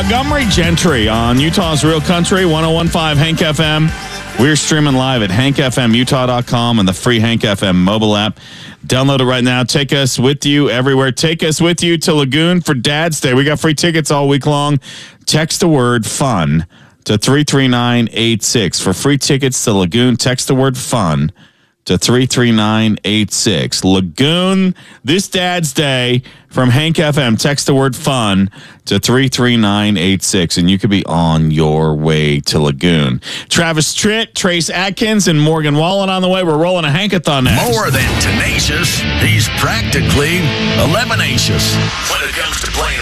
Montgomery Gentry on Utah's Real Country, 101.5 Hank FM. We're streaming live at hankfmutah.com and the free Hank FM mobile app. Download it right now. Take us with you everywhere. Take us with you to Lagoon for Dad's Day. We got free tickets all week long. Text the word FUN to 33986. For free tickets to Lagoon, text the word FUN to 33986. Lagoon, this Dad's Day from Hank FM. Text the word FUN to 33986, and you could be on your way to Lagoon. Travis Tritt, Trace Atkins, and Morgan Wallen on the way. We're rolling a Hankathon next. More than tenacious, he's practically eliminacious when it comes to playing